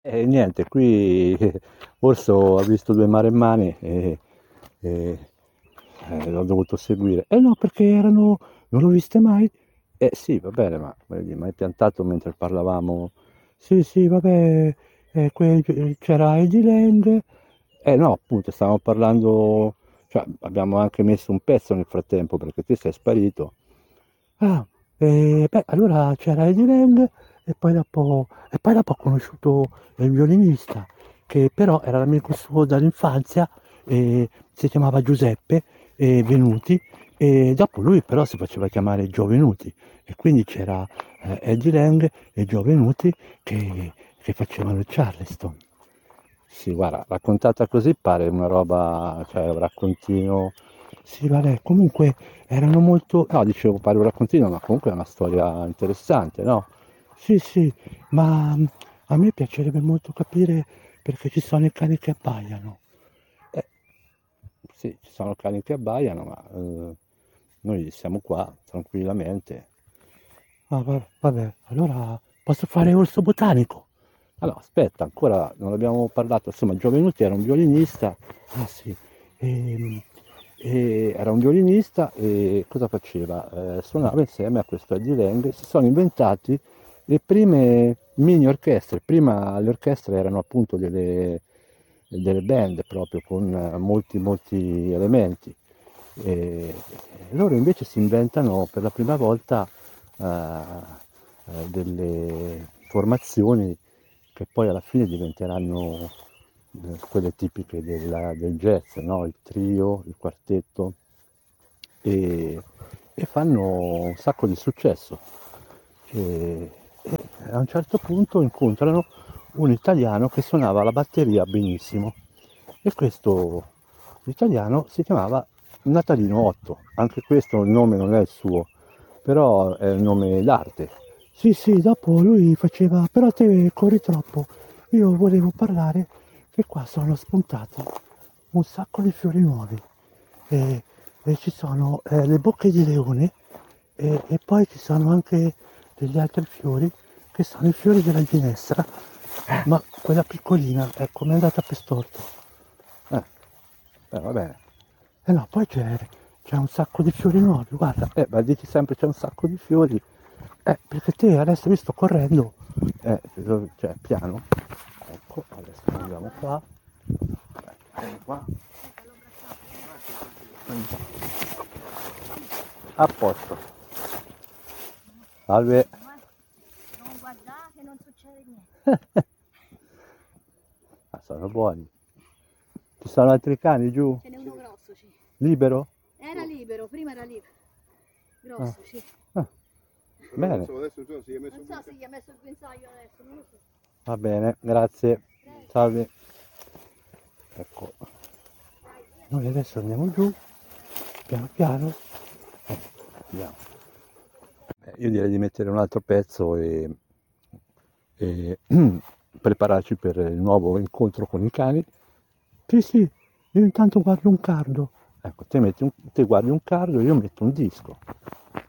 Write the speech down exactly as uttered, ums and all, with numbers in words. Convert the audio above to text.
E niente, qui Orso ha visto due maremmani e, e, eh, l'ho dovuto seguire. Eh no, perché erano, non l'ho viste mai. Eh sì, va bene, ma voglio dire, mi hai piantato mentre parlavamo. Sì, sì, vabbè, eh, que- c'era Eddie Lang. Eh no, appunto, stavamo parlando, cioè abbiamo anche messo un pezzo nel frattempo perché te sei sparito. Ah, e, beh, allora c'era Eddie Lang e poi dopo, e poi dopo ho conosciuto il violinista, che però era l'amico suo dall'infanzia, e si chiamava Giuseppe e Venuti, e dopo lui però si faceva chiamare Gio Venuti, e quindi c'era eh, Eddie Lang e Gio Venuti che, che facevano il Charleston. Sì, guarda, raccontata così pare una roba, cioè un raccontino. Sì, vabbè, comunque erano molto. No, dicevo, pare un raccontino, ma comunque è una storia interessante, no? Sì, sì, ma mm, a me piacerebbe molto capire perché ci sono i cani che abbaiano. Eh, sì, ci sono cani che abbaiano, ma eh, noi siamo qua tranquillamente. Ah, va- vabbè, allora posso fare orso botanico? Allora, aspetta, ancora non abbiamo parlato, insomma, Giovenuti era un violinista, ah sì, e, e era un violinista e cosa faceva? Eh, suonava insieme a questo Eddie Lang, si sono inventati le prime mini orchestre, prima le orchestre erano appunto delle, delle band proprio con eh, molti molti elementi. E loro invece si inventano per la prima volta eh, eh, delle formazioni che poi alla fine diventeranno eh, quelle tipiche della- del jazz, no? Il trio, il quartetto, e, e fanno un sacco di successo. E, e a un certo punto incontrano un italiano che suonava la batteria benissimo e questo italiano si chiamava Natalino Otto, anche questo il nome non è il suo, però è il nome d'arte. Sì, sì, dopo lui faceva, però te corri troppo, io volevo parlare che qua sono spuntati un sacco di fiori nuovi e, e ci sono eh, le bocche di leone e, e poi ci sono anche degli altri fiori che sono i fiori della ginestra, ma quella piccolina, ecco, mi è andata per storto. Eh, eh, va bene. Eh no, poi c'è, c'è un sacco di fiori nuovi, guarda, eh, ma dici sempre c'è un sacco di fiori, eh, perché te adesso vi sto correndo, eh, cioè piano, ecco, adesso andiamo qua, vieni qua, a posto, salve, Non guardare che non succede niente. ah, sono buoni, ci sono altri cani giù, Ce n'è uno grosso, sì. libero? Era libero, prima era libero. Ah, Grosso, sì. ah, Però non bene, so, adesso non so se gli ha messo Non un so se guinzaglio. gli ha messo il guinzaglio adesso, non lo so. va bene, grazie, Prego. salve, ecco, noi adesso andiamo giù, piano piano, eh, andiamo. Eh, Io direi di mettere un altro pezzo e, e prepararci per il nuovo incontro con i cani. Sì, sì, io intanto guardo un cardo. Ecco, te, metti un- te guardi un cardo e io metto un disco.